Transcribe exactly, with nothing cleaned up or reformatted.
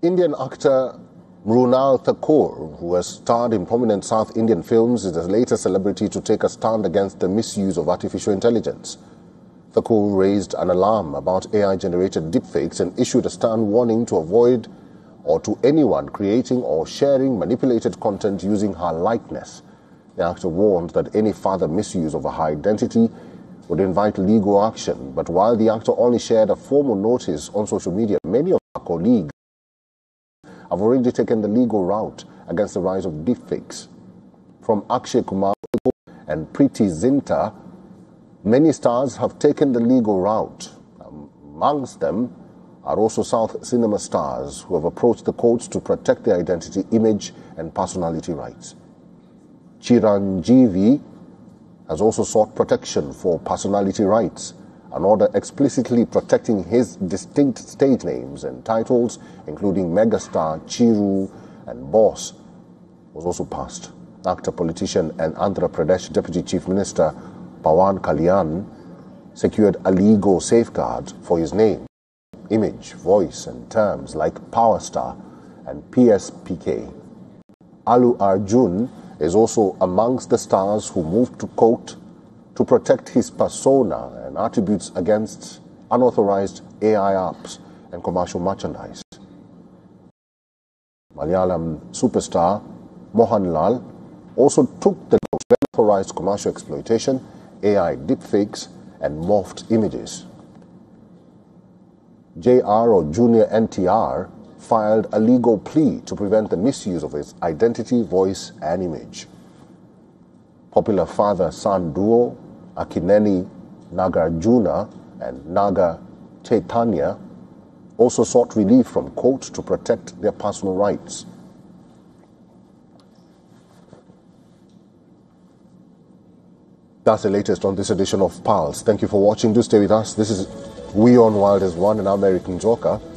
Indian actor Mrunal Thakur, who has starred in prominent South Indian films, is the latest celebrity to take a stand against the misuse of artificial intelligence. Thakur raised an alarm about A I-generated deepfakes and issued a stern warning to avoid or to anyone creating or sharing manipulated content using her likeness. The actor warned that any further misuse of her identity would invite legal action. But while the actor only shared a formal notice on social media, many of her colleagues have already taken the legal route against the rise of deepfakes. From Akshay Kumar and Preity Zinta, many stars have taken the legal route. Amongst them are also South cinema stars who have approached the courts to protect their identity, image and personality rights. Chiranjeevi has also sought protection for personality rights. An order explicitly protecting his distinct stage names and titles, including megastar, Chiru and Boss, was also passed. Actor, politician and Andhra Pradesh Deputy Chief Minister Pawan Kalyan secured a legal safeguard for his name, image, voice and terms like Power Star and P S P K. Allu Arjun is also amongst the stars who moved to court to protect his persona and attributes against unauthorized A I apps and commercial merchandise. Malayalam superstar Mohanlal also took the unauthorized commercial exploitation, A I deepfakes and morphed images. J R or Junior N T R filed a legal plea to prevent the misuse of his identity, voice and image. Popular father-son duo Akineni Nagarjuna and Naga Chaitanya also sought relief from court to protect their personal rights. That's the latest on this edition of Pulse. Thank you for watching. Do stay with us. This is We on Wild as One and I'm Eric Njoka.